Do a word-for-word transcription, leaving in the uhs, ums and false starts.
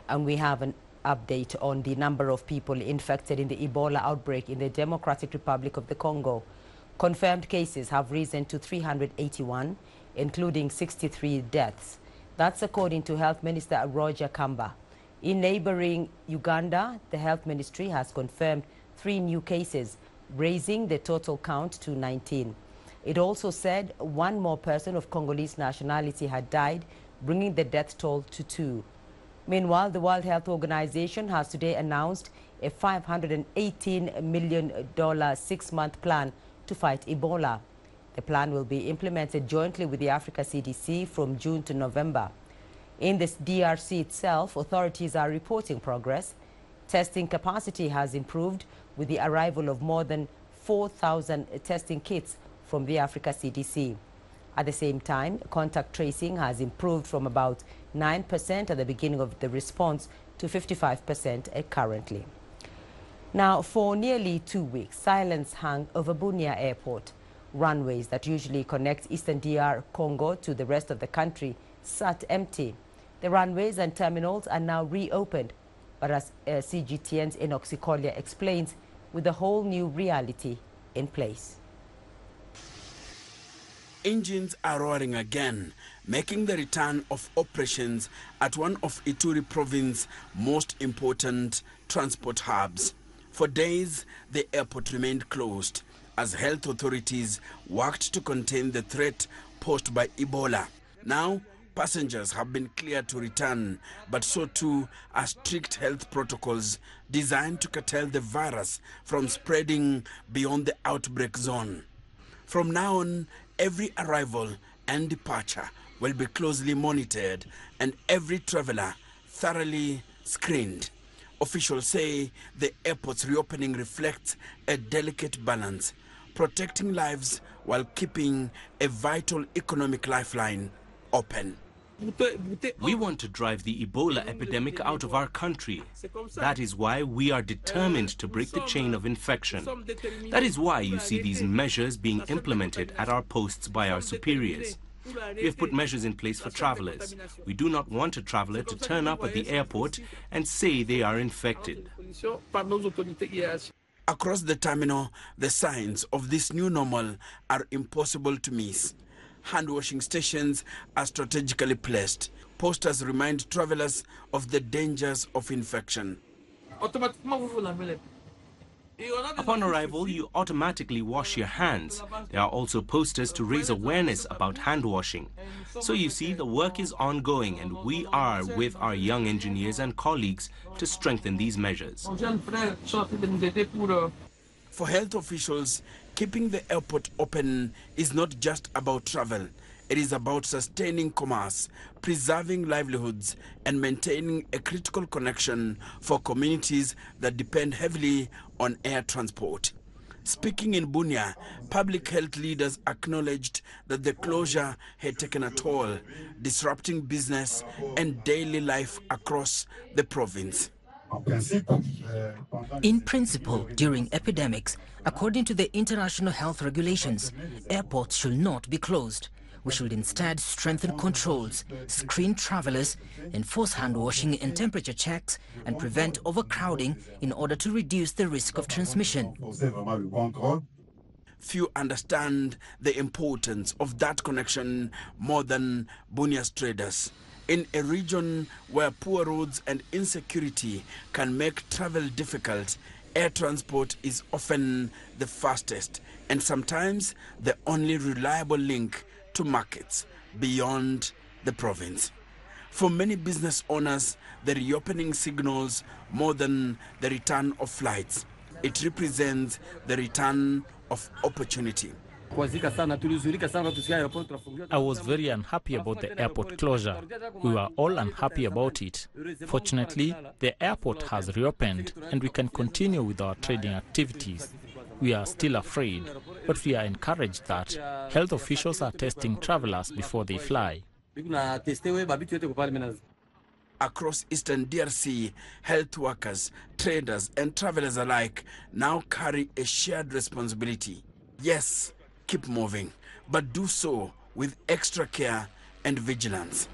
And we have an update on the number of people infected in the Ebola outbreak in the Democratic Republic of the Congo. Confirmed cases have risen to three hundred eighty-one, including sixty-three deaths. That's according to Health Minister Roger Kamba. In neighboring Uganda, the Health Ministry has confirmed three new cases, raising the total count to nineteen. It also said one more person of Congolese nationality had died, bringing the death toll to two. Meanwhile, the World Health Organization has today announced a five hundred eighteen million dollar six-month plan to fight Ebola. The plan will be implemented jointly with the Africa C D C from June to November. In this D R C itself, authorities are reporting progress. Testing capacity has improved with the arrival of more than four thousand testing kits from the Africa C D C. At the same time, contact tracing has improved from about nine percent at the beginning of the response to fifty-five percent currently. Now, for nearly two weeks, silence hung over Bunia Airport. Runways that usually connect eastern D R Congo to the rest of the country sat empty. The runways and terminals are now reopened, but as uh, C G T N's Enoch Sikolia explains, with a whole new reality in place. Engines are roaring again, making the return of operations at one of Ituri province's most important transport hubs. For days, the airport remained closed as health authorities worked to contain the threat posed by Ebola. Now, passengers have been cleared to return, but so too are strict health protocols designed to curtail the virus from spreading beyond the outbreak zone. From now on, every arrival and departure will be closely monitored and every traveler thoroughly screened. Officials say the airport's reopening reflects a delicate balance, protecting lives while keeping a vital economic lifeline open. We want to drive the Ebola epidemic out of our country. That is why we are determined to break the chain of infection. That is why you see these measures being implemented at our posts by our superiors. We have put measures in place for travelers. We do not want a traveler to turn up at the airport and say they are infected. Across the terminal, the signs of this new normal are impossible to miss. Hand-washing stations are strategically placed. Posters remind travelers of the dangers of infection. Upon arrival, you automatically wash your hands. There are also posters to raise awareness about hand washing. So you see, the work is ongoing and we are with our young engineers and colleagues to strengthen these measures. For health officials, keeping the airport open is not just about travel. It is about sustaining commerce, preserving livelihoods, and maintaining a critical connection for communities that depend heavily on air transport. Speaking in Bunia, public health leaders acknowledged that the closure had taken a toll, disrupting business and daily life across the province. In principle, during epidemics, according to the international health regulations, airports should not be closed. We should instead strengthen controls, screen travelers, enforce hand washing and temperature checks, and prevent overcrowding in order to reduce the risk of transmission. Few understand the importance of that connection more than Bunia's traders. In a region where poor roads and insecurity can make travel difficult, air transport is often the fastest and sometimes the only reliable link to markets beyond the province. For many business owners, the reopening signals more than the return of flights. It represents the return of opportunity. I was very unhappy about the airport closure. We were all unhappy about it. Fortunately, the airport has reopened and we can continue with our trading activities. We are still afraid, but we are encouraged that health officials are testing travelers before they fly. Across eastern D R C, health workers, traders and travelers alike now carry a shared responsibility. Yes, keep moving, but do so with extra care and vigilance.